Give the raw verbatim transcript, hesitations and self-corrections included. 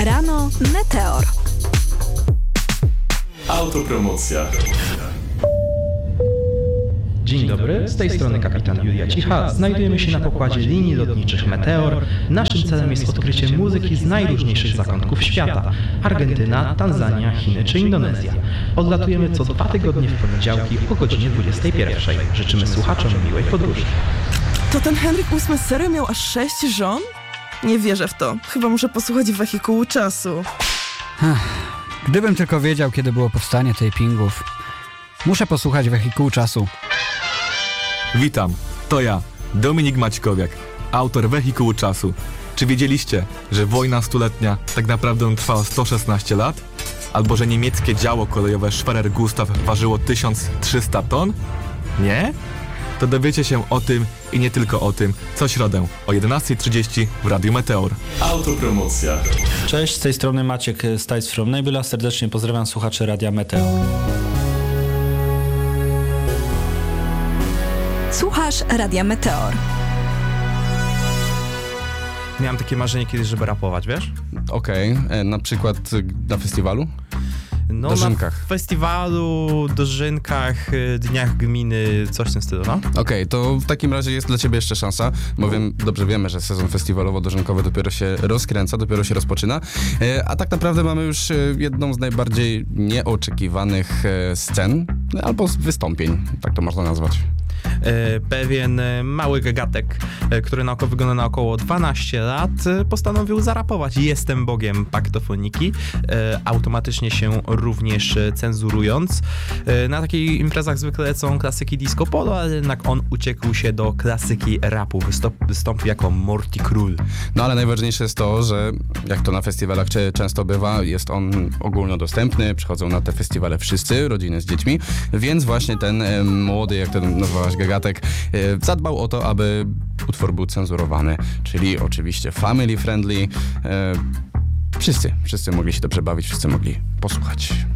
Rano Meteor. Autopromocja. Dzień dobry, z tej strony kapitan Julia Cicha. Znajdujemy się na pokładzie linii lotniczych Meteor. Naszym celem jest odkrycie muzyki z najróżniejszych zakątków świata. Argentyna, Tanzania, Chiny czy Indonezja. Odlatujemy co dwa tygodnie w poniedziałki o godzinie dwudziestej pierwszej. Życzymy słuchaczom miłej podróży. To ten Henryk ósmy serio miał aż sześć żon? Nie wierzę w to. Chyba muszę posłuchać Wehikułu Czasu. Gdybym tylko wiedział, kiedy było powstanie tapingów. Muszę posłuchać Wehikułu Czasu. Witam, to ja, Dominik Maćkowiak, autor Wehikułu Czasu. Czy wiedzieliście, że wojna stuletnia tak naprawdę trwała sto szesnaście lat? Albo że niemieckie działo kolejowe Schwerer Gustav ważyło tysiąc trzysta ton? Nie? To dowiecie się o tym i nie tylko o tym co środę o jedenastej trzydzieści w Radiu Meteor. Autopromocja. Cześć, z tej strony Maciek Stajc from Nebula. Serdecznie pozdrawiam słuchaczy Radia Meteor. Słuchasz Radia Meteor. Miałem takie marzenie kiedyś, żeby rapować, wiesz? Okej, okay. Na przykład na festiwalu? No, Dożynkach. Na festiwalu, dożynkach, dniach gminy, coś w tym stylu, no. Okej, okay, to w takim razie jest dla ciebie jeszcze szansa, bo wiem, dobrze wiemy, że sezon festiwalowo-dożynkowy dopiero się rozkręca, dopiero się rozpoczyna, a tak naprawdę mamy już jedną z najbardziej nieoczekiwanych scen, albo wystąpień, tak to można nazwać. Pewien mały gagatek, który na oko wygląda na około dwanaście lat, postanowił zarapować Jestem Bogiem paktofoniki, automatycznie się również cenzurując. Na takich imprezach zwykle lecą klasyki disco polo, ale jednak on uciekł się do klasyki rapu, Wystąp, wystąpił jako Morty Król. No ale najważniejsze jest to, że jak to na festiwalach często bywa, jest on ogólnodostępny, przychodzą na te festiwale wszyscy, rodziny z dziećmi, więc właśnie ten e, młody, jak to nazwałaś, gagatek, e, zadbał o to, aby utwór był cenzurowany, czyli oczywiście family friendly. E, wszyscy, wszyscy mogli się dobrze bawić, wszyscy mogli posłuchać.